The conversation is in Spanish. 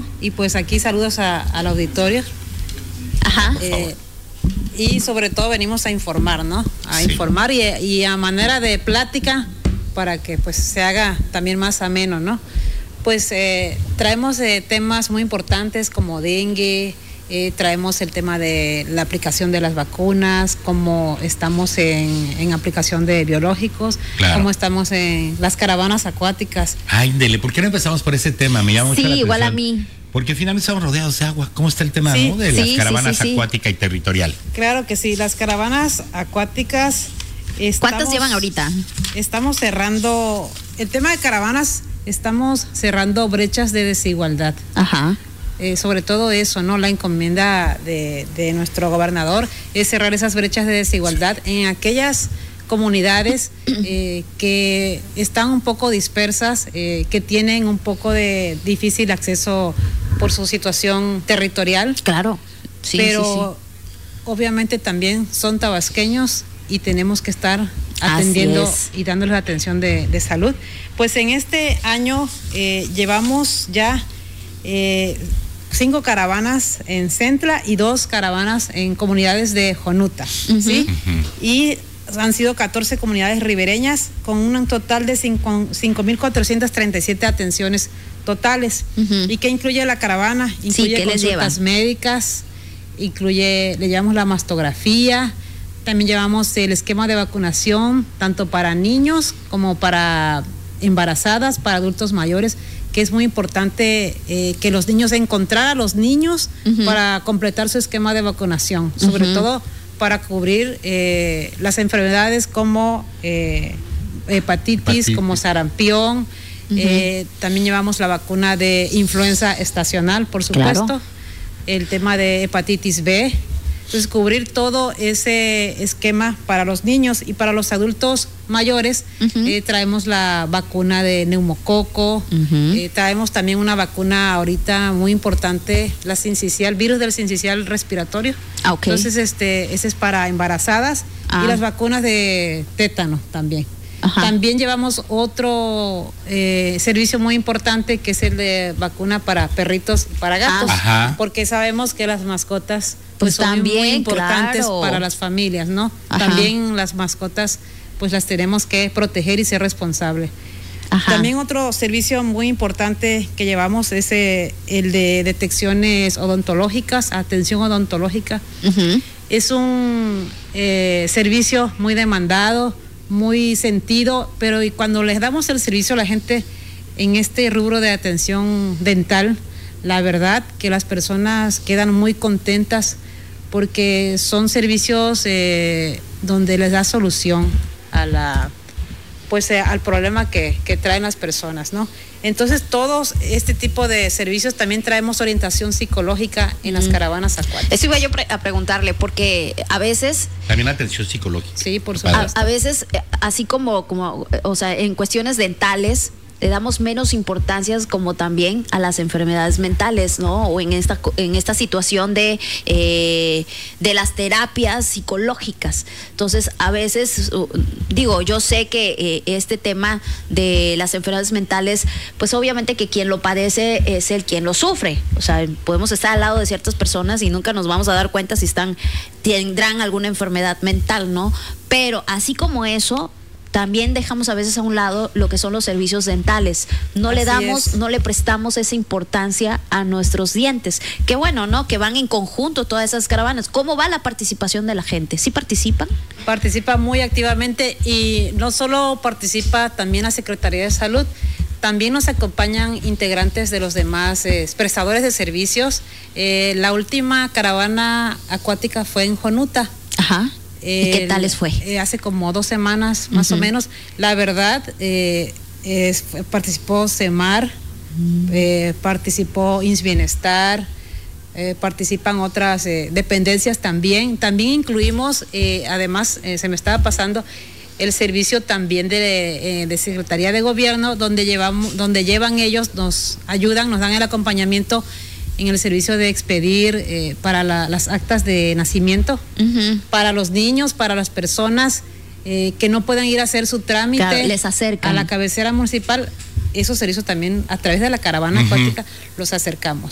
Y pues aquí saludos al auditorio. Ajá. Y sobre todo venimos a informar, ¿no? A informar y a manera de plática para que pues se haga también más ameno, ¿no? Pues traemos temas muy importantes como dengue, traemos el tema de la aplicación de las vacunas, cómo estamos en aplicación de biológicos, cómo estamos en las caravanas acuáticas. Ay, Dele, ¿por qué no empezamos por ese tema? Me llama mucho la atención. Igual a mí. Porque finalmente estamos rodeados de agua. ¿Cómo está el tema, ¿no? De las caravanas acuática y territorial? Claro que sí, las caravanas acuáticas. ¿Cuántas llevan ahorita? Estamos cerrando, el tema de caravanas, estamos cerrando brechas de desigualdad. Ajá. Sobre todo eso, ¿no? La encomienda de nuestro gobernador es cerrar esas brechas de desigualdad en aquellas comunidades que están un poco dispersas, que tienen un poco de difícil acceso por su situación territorial. Claro, sí, pero obviamente también son tabasqueños y tenemos que estar atendiendo y dándoles la atención de salud. Pues en este año llevamos ya 5 caravanas en Centla y 2 caravanas en comunidades de Jonuta, ¿sí? Y han sido 14 comunidades ribereñas con un total de 5,437 atenciones totales. ¿Y qué incluye la caravana? Incluye consultas médicas, le llevamos la mastografía, también llevamos el esquema de vacunación, tanto para niños como para embarazadas, para adultos mayores, que es muy importante que los niños, encontrar a los niños para completar su esquema de vacunación, sobre todo para cubrir las enfermedades como hepatitis, como sarampión. También llevamos la vacuna de influenza estacional, por supuesto, el tema de hepatitis B. Entonces, cubrir todo ese esquema para los niños y para los adultos mayores. Traemos la vacuna de neumococo, traemos también una vacuna ahorita muy importante, la sincicial, virus del sincicial respiratorio. Entonces, ese es para embarazadas y las vacunas de tétano también. También llevamos otro servicio muy importante, que es el de vacuna para perritos y para gatos, porque sabemos que las mascotas pues son también muy importantes para las familias, ¿no? También las mascotas pues las tenemos que proteger y ser responsables. También otro servicio muy importante que llevamos es el de detecciones odontológicas, atención odontológica. Es un servicio muy demandado, muy sentido, pero y cuando les damos el servicio a la gente en este rubro de atención dental, la verdad que las personas quedan muy contentas porque son servicios donde les da solución a al problema que traen las personas, ¿no? Entonces, todos este tipo de servicios, también traemos orientación psicológica en las caravanas acuáticas. Eso iba yo a preguntarle, porque a veces... También atención psicológica. Sí, por supuesto. A veces, así como, o sea, en cuestiones dentales, le damos menos importancia como también a las enfermedades mentales, ¿no? O en esta situación de las terapias psicológicas. Entonces, a veces, yo sé que este tema de las enfermedades mentales, pues obviamente que quien lo padece es quien lo sufre. O sea, podemos estar al lado de ciertas personas y nunca nos vamos a dar cuenta si tendrán alguna enfermedad mental, ¿no? Pero así como eso, también dejamos a veces a un lado lo que son los servicios dentales. No le prestamos esa importancia a nuestros dientes. Qué bueno, ¿no? Que van en conjunto todas esas caravanas. ¿Cómo va la participación de la gente? ¿Sí participan? Participa muy activamente, y no solo participa también la Secretaría de Salud, también nos acompañan integrantes de los demás prestadores de servicios. La última caravana acuática fue en Jonuta. ¿Y qué tal les fue? Hace como 2 semanas más o menos. La verdad, participó CEMAR, participó INS Bienestar, participan otras dependencias también. También incluimos, además, se me estaba pasando, el servicio también de Secretaría de Gobierno, donde llevan ellos, nos ayudan, nos dan el acompañamiento en el servicio de expedir para las actas de nacimiento, para los niños, para las personas que no puedan ir a hacer su trámite, les acercan a la cabecera municipal. Esos servicios también a través de la caravana acuática los acercamos.